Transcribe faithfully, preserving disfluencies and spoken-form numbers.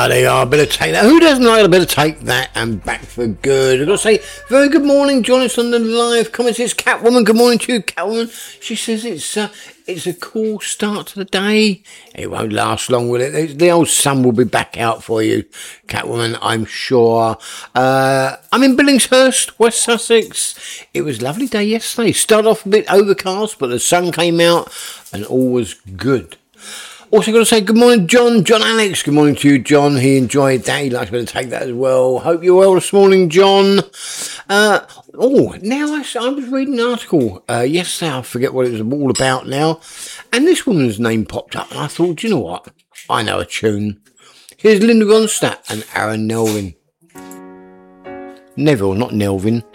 there you are, a bit of Take That. Who doesn't like a bit of Take That and Back for Good? I've got to say, very good morning, join us on the live comments. It's Catwoman. Good morning to you, Catwoman. She says it's uh, it's a cool start to the day. It won't last long, will it? The old sun will be back out for you, Catwoman, I'm sure. Uh, I'm in Billingshurst, West Sussex. It was a lovely day yesterday. Started off a bit overcast, but the sun came out and all was good. Also got to say good morning, John. John Alex. Good morning to you, John. He enjoyed that. He likes me to take that as well. Hope you're well this morning, John. Uh, oh, now I, I was reading an article uh, yesterday. I forget what it was all about now. And this woman's name popped up. And I thought, do you know what? I know a tune. Here's Linda Ronstadt and Aaron Neville. Neville, not Nelvin.